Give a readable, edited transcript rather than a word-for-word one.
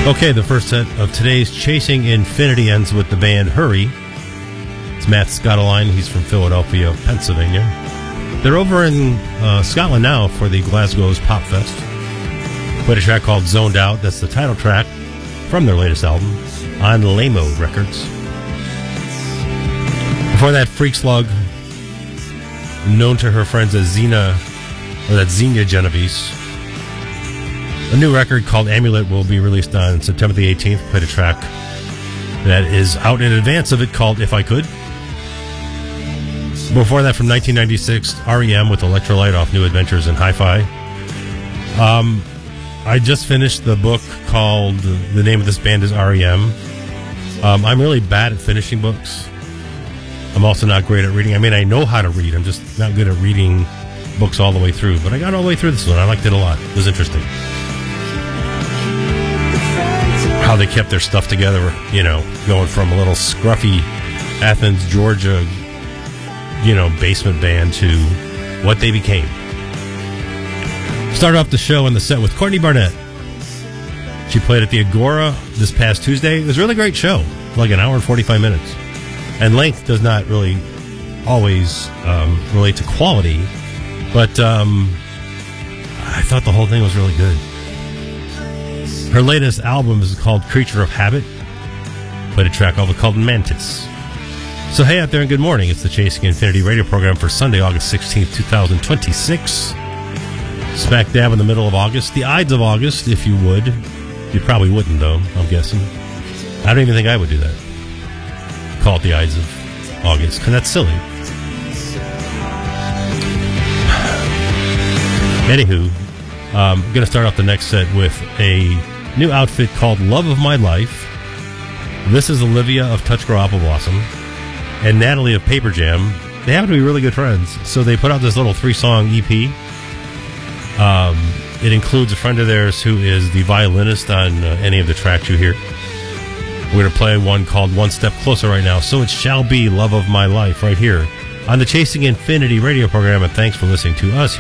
Okay, the first set of today's Chasing Infinity ends with the band Hurry. It's Matt Scottoline. He's from Philadelphia, Pennsylvania. They're over in Scotland now for the Glasgow's Pop Fest. Played a track called Zoned Out. That's the title track from their latest album on Lamo Records. Before that, Freak Slug, known to her friends as Xena, or that's Xenia Genovese. A new record called Amulet will be released on September the 18th. Played a track that is out in advance of it called If I Could. Before that, from 1996, REM with Electrolyte off New Adventures in Hi-Fi. I just finished the book called, the name of this band is REM. I'm really bad at finishing books. I'm also not great at reading. I mean, I know how to read. I'm just not good at reading books all the way through. But I got all the way through this one. I liked it a lot. It was interesting. How they kept their stuff together, you know, going from a little scruffy Athens, Georgia, you know, basement band to what they became. Started off the show on the set with Courtney Barnett. She played at the Agora this past Tuesday. It was a really great show, like an hour and 45 minutes. And length does not really always relate to quality, but I thought the whole thing was really good. Her latest album is called Creature of Habit. Played a track called Mantis. So hey out there and good morning. It's the Chasing Infinity radio program for Sunday, August 16th, 2026. Smack dab in the middle of August. The Ides of August, if you would. You probably wouldn't, though, I'm guessing. I don't even think I would do that. Call it the Ides of August, because that's silly. Anywho, I'm going to start off the next set with a new outfit called Love of My Life. This is Olivia of Touch Grow Apple Blossom and Natalie of Paper Jam. They happen to be really good friends, so they put out this little 3-song EP. It includes a friend of theirs who is the violinist on any of the tracks you hear. We're going to play one called One Step Closer right now. So it shall be Love of My Life right here on the Chasing Infinity radio program, and thanks for listening to us here